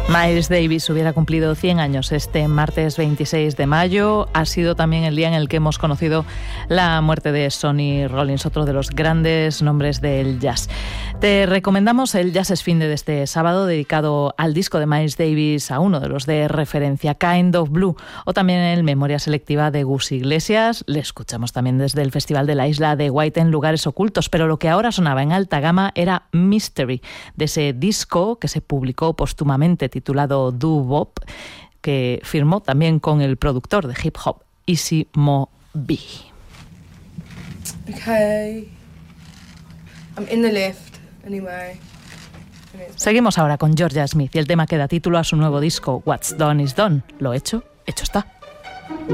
Miles Davis hubiera cumplido 100 años este martes 26 de mayo. Ha sido también el día en el que hemos conocido la muerte de Sonny Rollins, otro de los grandes nombres del jazz. Te recomendamos el Jazz es Finde de este sábado, dedicado al disco de Miles Davis, a uno de los de referencia, Kind of Blue, o también el Memoria Selectiva de Gus Iglesias. Le escuchamos también desde el Festival de la Isla de White en Lugares Ocultos, pero lo que ahora sonaba en alta gama era Mystery, de ese disco que se publicó póstumamente titulado Doo Wop, que firmó también con el productor de hip hop Easy Mo Bee. Okay. I'm in the lift anyway. Seguimos ahora con Georgia Smith y el tema que da título a su nuevo disco What's Done is Done. Lo hecho, hecho está.